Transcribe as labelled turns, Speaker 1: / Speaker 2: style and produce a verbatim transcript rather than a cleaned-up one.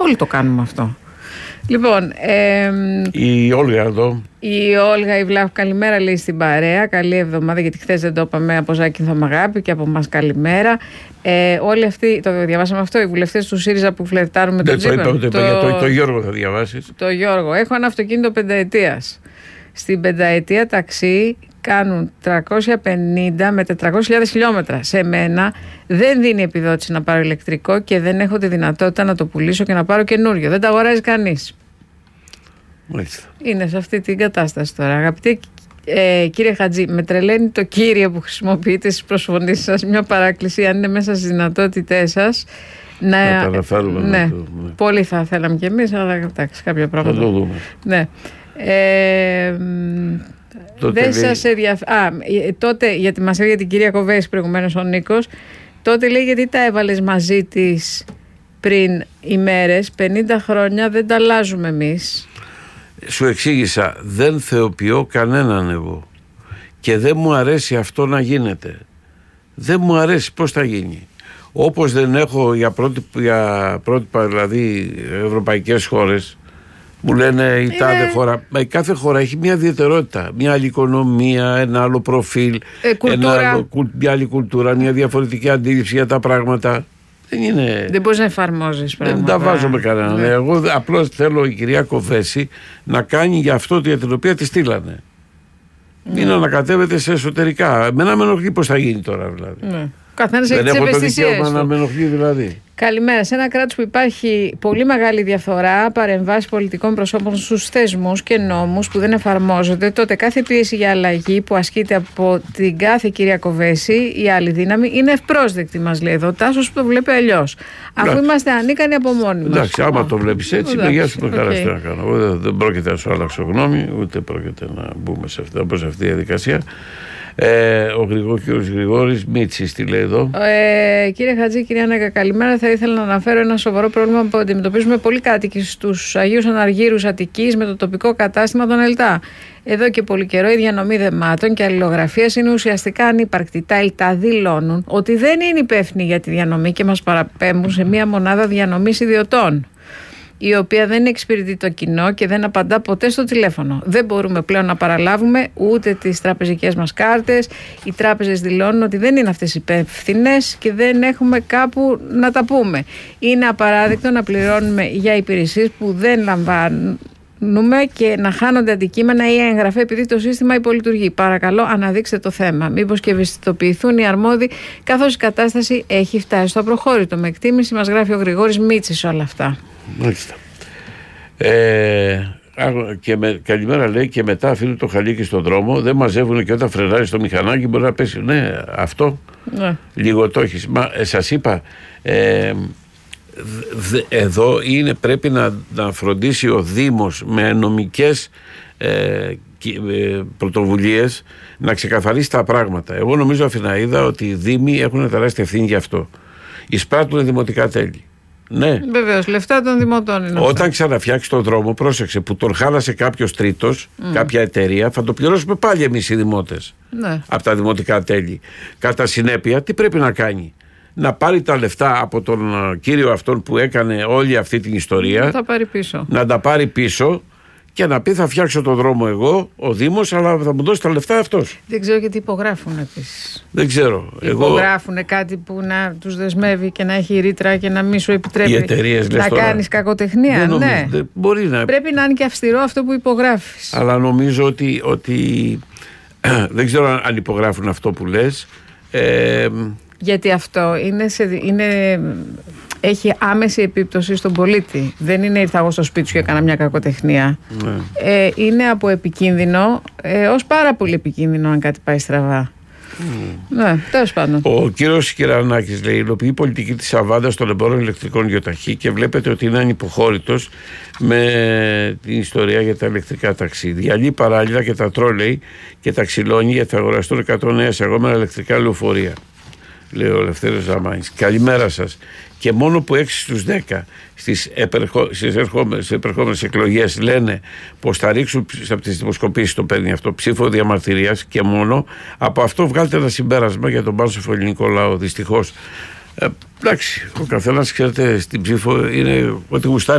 Speaker 1: Όλοι το κάνουμε αυτό. Λοιπόν, ε,
Speaker 2: η Όλγα εδώ.
Speaker 1: Η Όλγα η Βλάχου, καλημέρα, λέει στην παρέα. Καλή εβδομάδα, γιατί χθες δεν το είπαμε. Από Ζάκη Θωμαγάπη και από μας καλημέρα. Ε, όλοι αυτοί, το διαβάσαμε αυτό, οι βουλευτές του ΣΥΡΙΖΑ που φλερτάρουν με τον Τσίπρα.
Speaker 2: Το, το, το, το, το Γιώργο θα διαβάσεις.
Speaker 1: Το Γιώργο. Έχω ένα αυτοκίνητο πενταετίας. Στην πενταετία ταξί κάνουν τριακόσια πενήντα με τετρακόσιες χιλιάδες χιλιόμετρα. Σε μένα δεν δίνει επιδότηση να πάρω ηλεκτρικό και δεν έχω τη δυνατότητα να το πουλήσω και να πάρω καινούριο. Δεν τα αγοράζει κανείς.
Speaker 2: Μάλιστα.
Speaker 1: Είναι σε αυτή την κατάσταση τώρα. Αγαπητέ ε, κύριε Χατζή, με τρελαίνει το κύριε που χρησιμοποιείτε στις προσφωνήσεις σας. Μια παράκληση, αν είναι μέσα στις δυνατότητές σας. Να,
Speaker 2: να τα αναφέρουμε.
Speaker 1: Ναι,
Speaker 2: το, ναι.
Speaker 1: Πολύ θα θέλαμε κι εμείς, αλλά εντάξει, κάποια πράγματα.
Speaker 2: Θα το δούμε.
Speaker 1: Ναι. Ε, δεν σας ενδιαφέρει. Α, τότε, γιατί μας έλεγε την κυρία Κοβέση προηγουμένως ο Νίκος, τότε λέει γιατί τα έβαλες μαζί της πριν ημέρες, πενήντα χρόνια δεν τα αλλάζουμε εμείς.
Speaker 2: Σου εξήγησα, δεν θεοποιώ κανέναν εγώ και δεν μου αρέσει αυτό να γίνεται. Δεν μου αρέσει, πώς θα γίνει. Όπως δεν έχω για πρότυπα, για πρότυπα δηλαδή ευρωπαϊκές χώρες, μου λένε η είναι... τάδε χώρα. Μα η κάθε χώρα έχει μια ιδιαιτερότητα. Μια άλλη οικονομία, ένα άλλο προφίλ,
Speaker 1: ε,
Speaker 2: ένα άλλο, μια άλλη κουλτούρα, μια διαφορετική αντίληψη για τα πράγματα. Δεν, είναι...
Speaker 1: δεν μπορείς να εφαρμόζεις πράγματα.
Speaker 2: Δεν τα βάζω με κανέναν. Ναι. Εγώ απλώς θέλω η κυρία Κοβέση να κάνει για αυτό για την οποία τη στείλανε. Ναι. Μην ανακατεύεται σε εσωτερικά. Εμένα με ενοχλεί πώς θα γίνει τώρα δηλαδή. Ναι.
Speaker 1: Καθένας έχει τις ευαισθησίες του.
Speaker 2: Δεν έχω το δικαίωμα να με ενοχλεί δηλαδή.
Speaker 1: Καλημέρα. Σε ένα κράτος που υπάρχει πολύ μεγάλη διαφθορά, παρεμβάσεις πολιτικών προσώπων στους θεσμούς και νόμους που δεν εφαρμόζονται, τότε κάθε πίεση για αλλαγή που ασκείται από την κάθε κυρία Κοβέση, η άλλη δύναμη, είναι ευπρόσδεκτη, μας λέει εδώ ο Τάσος που το βλέπει αλλιώς. Αφού είμαστε ανίκανοι από μόνοι μας.
Speaker 2: Εντάξει, άμα το βλέπεις έτσι, με γεια σου, με χαρά να κάνω. Εγώ δεν πρόκειται να σου αλλάξω γνώμη, ούτε πρόκειται να μπούμε σε αυτή, σε αυτή τη διαδικασία. Ε, ο κύριος Γρηγόρης Μίτσης τι λέει εδώ.
Speaker 1: Ε, κύριε Χατζή, κυρία Νέκα, καλημέρα. Θα ήθελα να αναφέρω ένα σοβαρό πρόβλημα που αντιμετωπίζουμε πολλοί κάτοικοι στους Αγίους Αναργύρους Αττικής με το τοπικό κατάστημα των ΕΛΤΑ. Εδώ και πολύ καιρό η διανομή δεμάτων και αλληλογραφίας είναι ουσιαστικά ανύπαρκτη. Τα ΕΛΤΑ δηλώνουν ότι δεν είναι υπεύθυνοι για τη διανομή και μας παραπέμπουν σε μια μονάδα διανομής ιδιωτών, η οποία δεν εξυπηρετεί το κοινό και δεν απαντά ποτέ στο τηλέφωνο. Δεν μπορούμε πλέον να παραλάβουμε ούτε τις τραπεζικές μας κάρτες. Οι τράπεζες δηλώνουν ότι δεν είναι αυτές υπεύθυνες και δεν έχουμε κάπου να τα πούμε. Είναι απαράδεκτο να πληρώνουμε για υπηρεσίες που δεν λαμβάνουμε και να χάνονται αντικείμενα ή έγγραφα επειδή το σύστημα υπολειτουργεί. Παρακαλώ, αναδείξτε το θέμα. Μήπως και ευαισθητοποιηθούν οι αρμόδιοι, καθώς η κατάσταση έχει φτάσει στο απροχώρητο. Με εκτίμηση μας γράφει ο Γρηγόρης Μίτσης όλα αυτά.
Speaker 2: Μάλιστα. Ε, και με, καλημέρα λέει και μετά αφήνουν το χαλίκι στον δρόμο, δεν μαζεύουν και όταν φρενάρει στο μηχανάκι μπορεί να πέσει. Ναι, αυτό ναι. Λίγο το έχεις. Μα ε, σας είπα, ε, δε, εδώ είναι, πρέπει να, να φροντίσει ο Δήμος με νομικές ε, ε, πρωτοβουλίες να ξεκαθαρίσει τα πράγματα. Εγώ νομίζω Αθηναίδα ότι οι Δήμοι έχουν τεράστια ευθύνη γι' αυτό. Εισπράττουν δημοτικά τέλη. Ναι.
Speaker 1: Βεβαίως, λεφτά των δημοτών είναι.
Speaker 2: Όταν
Speaker 1: αυτά.
Speaker 2: Ξαναφτιάξει τον δρόμο, πρόσεξε που τον χάλασε κάποιος τρίτος, mm. κάποια εταιρεία, θα το πληρώσουμε πάλι εμείς οι δημότες. Ναι. Από τα δημοτικά τέλη. Κατά συνέπεια, τι πρέπει να κάνει? Να πάρει τα λεφτά από τον κύριο αυτόν που έκανε όλη αυτή την ιστορία.
Speaker 1: Να τα πάρει πίσω.
Speaker 2: Να τα πάρει πίσω. Και να πει θα φτιάξω τον δρόμο εγώ, ο Δήμος, αλλά θα μου δώσει τα λεφτά αυτός.
Speaker 1: Δεν ξέρω γιατί υπογράφουν επίσης.
Speaker 2: Δεν ξέρω.
Speaker 1: Υπογράφουν εγώ... κάτι που να τους δεσμεύει και να έχει ρήτρα και να μην σου επιτρέπει να κάνεις κακοτεχνία.
Speaker 2: Δεν νομίζω,
Speaker 1: ναι.
Speaker 2: δεν μπορεί να...
Speaker 1: Πρέπει να είναι και αυστηρό αυτό που υπογράφεις.
Speaker 2: Αλλά νομίζω ότι, ότι... δεν ξέρω αν υπογράφουν αυτό που λες. Ε...
Speaker 1: Γιατί αυτό είναι... Σε... είναι... έχει άμεση επίπτωση στον πολίτη. Δεν είναι ήρθα εγώ στο σπίτι σου και έκανα μια κακοτεχνία. Ναι. Ε, είναι από επικίνδυνο ε, ως πάρα πολύ επικίνδυνο αν κάτι πάει στραβά. Mm. Ναι, τέλος πάντων.
Speaker 2: Ο κύριος Κυρανάκης λέει: υλοποιεί η πολιτική της Αβάντας των εμπόρων ηλεκτρικών γιοταχή και βλέπετε ότι είναι ανυποχώρητος με την ιστορία για τα ηλεκτρικά ταξί. Διαλύει παράλληλα και τα τρόλεϊ και τα ξυλώνει γιατί θα αγοραστούν εκατό νέα εισαγόμενα ηλεκτρικά λεωφορεία. Λέει ο Ελευθέριος Ζαμάνης. Καλημέρα σας. Και μόνο που έξι στους δέκα στις, επερχο... στις ερχόμενες, επερχόμενες εκλογές λένε πως θα ρίξουν από τις δημοσκοπήσεις, το παίρνει αυτό, ψήφο διαμαρτυρίας, και μόνο από αυτό βγάλτε ένα συμπέρασμα για τον πάνσοφο ελληνικό λαό. Δυστυχώς. Ε, εντάξει, ο καθένας, ξέρετε, στην ψήφο είναι ότι γουστάρει.